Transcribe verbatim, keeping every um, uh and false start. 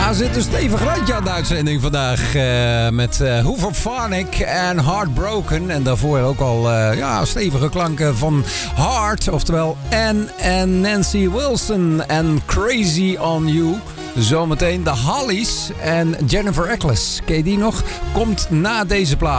Ja, er zit een stevig randje aan de uitzending vandaag. Uh, met uh, Hooverphonic en Heartbroken. En daarvoor ook al uh, ja, stevige klanken van Heart. Oftewel Anne en Nancy Wilson en Crazy on You. Zometeen de Hollies en Jennifer Eccles. Ken je die nog? Komt na deze plaat.